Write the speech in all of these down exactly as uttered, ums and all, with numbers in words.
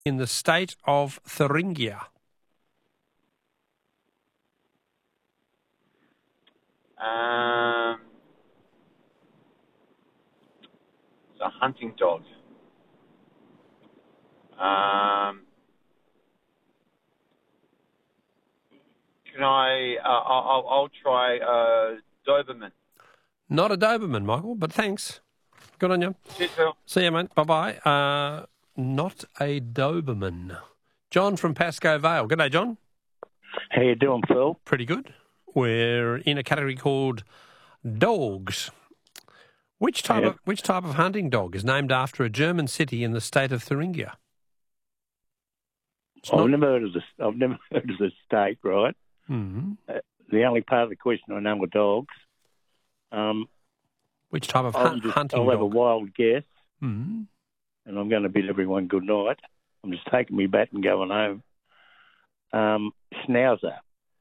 in the state of Thuringia? Um, it's a hunting dog. Um, can I? Uh, I'll, I'll try uh, Doberman. Not a Doberman, Michael, but thanks. Good on you. Cheers, Phil. See you, mate. Bye-bye. Uh, not a Doberman. John from Pascoe Vale. Good day, John. How you doing, Phil? Pretty good. We're in a category called dogs. Which type Yep. of which type of hunting dog is named after a German city in the state of Thuringia? It's I've not- never heard of this. I've never heard of the state, right? Mhm. Uh, the only part of the question I know are dogs. Um, Which type of I'll, hun- just, hunting I'll have a dog? wild guess, Mhm. and I'm going to bid everyone good night. I'm just taking me bat and going home. Um, Schnauzer.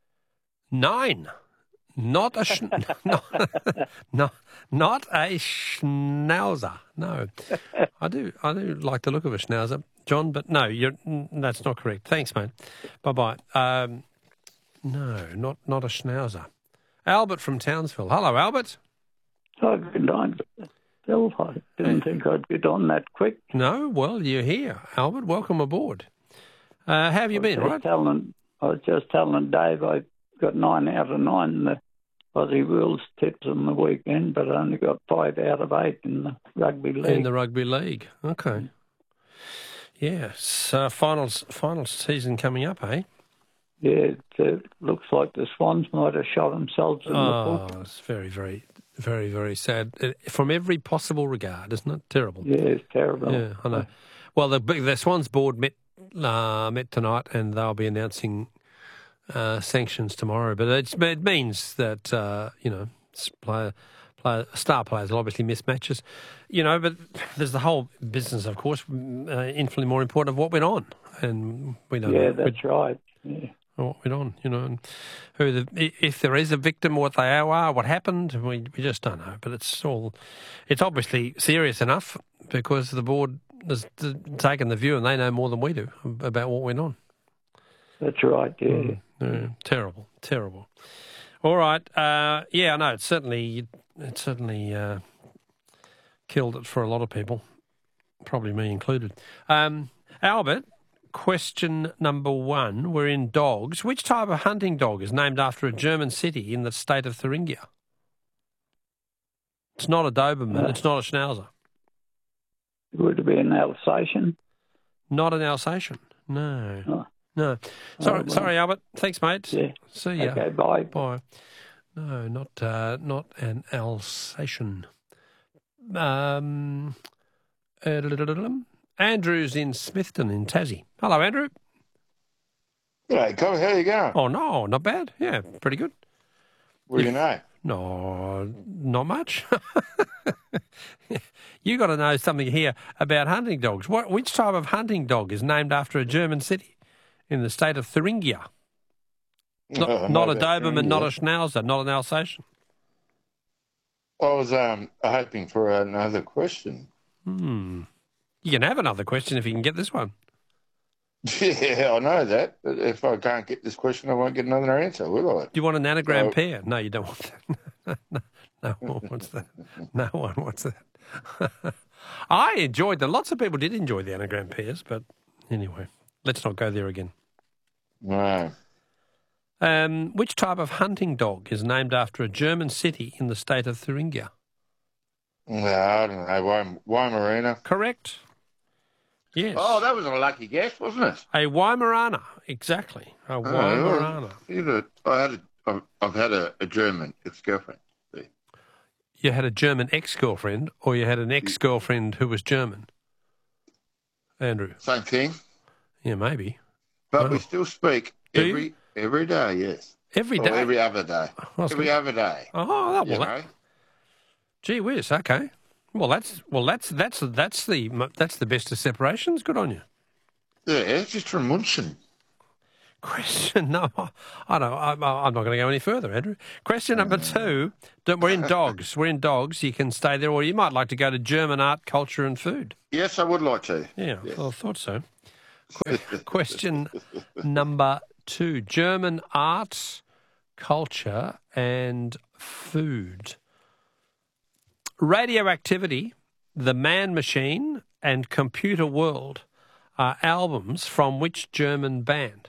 Nine. Not a sch- no, no, not a schnauzer. No, I do. I do like the look of a schnauzer, John. But no, you're, that's not correct. Thanks, mate. Bye bye. Um, no, not not a schnauzer. Albert from Townsville. Hello, Albert. Oh, good night, Phil. I didn't think I'd get on that quick. No, well, you're here, Albert. Welcome aboard. Uh, how have you I was been? just Right? Telling, I was just telling Dave I got nine out of nine in the Aussie Rules tips on the weekend, but I only got five out of eight in the rugby league. In the rugby league. Okay. Yes. Uh, finals. Finals season coming up, eh? Yeah, it uh, looks like the Swans might have shot themselves in the Oh, foot. it's very, very, very, very sad. Uh, From every possible regard, isn't it? Terrible. Yeah, it's terrible. Yeah, I know. Well, the the Swans board met uh, met tonight, and they'll be announcing uh, sanctions tomorrow. But it's, it means that uh, you know, player, player, star players will obviously miss matches. You know, but there's the whole business, of course, uh, infinitely more important of what went on, and we don't. Yeah, know. that's right. Yeah. What went on, you know, and who the, if there is a victim, what they are, what happened, we we just don't know. But it's all, it's obviously serious enough because the board has taken the view and they know more than we do about what went on. That's right, yeah. Mm, yeah, terrible, terrible. All right, uh, yeah, I know. It's certainly, it certainly uh, killed it for a lot of people, probably me included. Um, Albert. Question number one. We're in dogs. Which type of hunting dog is named after a German city in the state of Thuringia? It's not a Doberman. Uh, it's not a Schnauzer. Would it be an Alsatian? Not an Alsatian. No. Oh. No. Sorry, Oh, well. sorry, Albert. Thanks, mate. Yeah. See ya. Okay, bye. Bye. No, not uh, not an Alsatian. Um. uh, Andrew's in Smithton in Tassie. Hello, Andrew. G'day, Cobb. How you going? Oh, no, not bad. Yeah, pretty good. What do you know? No, not much. You got to know something here about hunting dogs. What, which type of hunting dog is named after a German city in the state of Thuringia? Not, Oh, not a no, that's Doberman, not a Thuringia. Schnauzer, not an Alsatian. I was um, hoping for another question. Hmm. You can have another question if you can get this one. Yeah, I know that. But if I can't get this question, I won't get another answer, will I? Do you want an anagram Oh. pair? No, you don't want that. no, no one wants that. No one wants that. I enjoyed that. Lots of people did enjoy the anagram pairs, but anyway, let's not go there again. No. Um, which type of hunting dog is named after a German city in the state of Thuringia? No, I don't know. Weim- Weimarina. Correct. Yes. Oh, that was a lucky guess, wasn't it? A Weimaraner, exactly. A Oh, Weimaraner. you know, I had a, I've, I've had a, a German ex-girlfriend. See. You had a German ex-girlfriend, or you had an ex-girlfriend who was German? Andrew. Same thing, Yeah, maybe. but Oh. we still speak Do you? every every day, yes. Every Or day. every other day. I was Every gonna- other day. Oh, that, You well, that, know? gee whiz. Okay. Well, that's well, that's that's that's the that's the best of separations. Good on you. Yeah, it's just from Munchen. Question no, I don't. I'm, I'm not going to go any further, Andrew. Question number two. Don't- We're in dogs. We're in dogs. You can stay there, or you might like to go to German art, culture, and food. Yes, I would like to. Yeah, Yes. well, I thought so. Question number two. German arts, culture and food. Radioactivity, The Man Machine and Computer World are albums from which German band?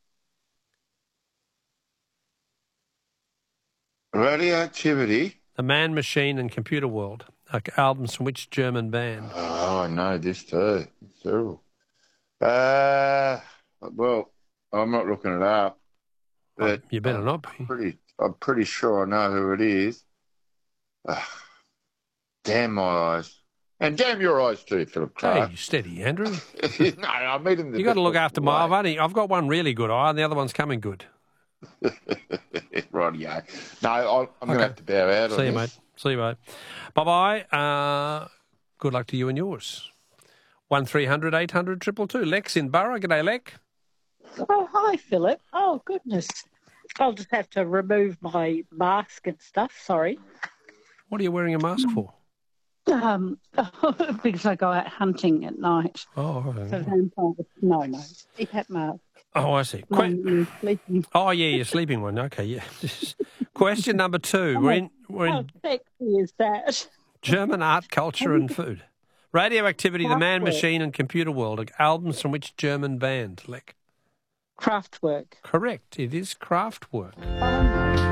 Radioactivity. The Man Machine and Computer World are albums from which German band? Oh, I know this too. It's terrible. Uh, well, I'm not looking it up. But You better I'm not be. Pretty, I'm pretty sure I know who it is. Uh, damn my eyes. And damn your eyes too, Philip Clark. Hey, steady, Andrew. no, I mean him. You got to look after my. I've only. I've got one really good eye, and the other one's coming good. Rightio. No, I, I'm okay. going to have to bow out. See on you, this. mate. See you, mate. Bye bye. Uh, good luck to you and yours. One three hundred eight hundred triple two. Lex in Borough. G'day, Lex. Oh, hi, Philip. Oh, goodness. I'll just have to remove my mask and stuff. Sorry. What are you wearing a mask for? Um, because I go out hunting at night. Oh, For okay. vampires. No, no. C PAP mask. Oh, I see. No, Que- no, sleeping. oh, yeah, you're sleeping one. Okay, yeah. Question number two. We're in. We're How in sexy is that? German art, culture, and food. Radioactivity, The Man Kraftwerk. Machine, and Computer World are albums from which German band? Lex. Kraftwerk. Correct. It is Kraftwerk. Um,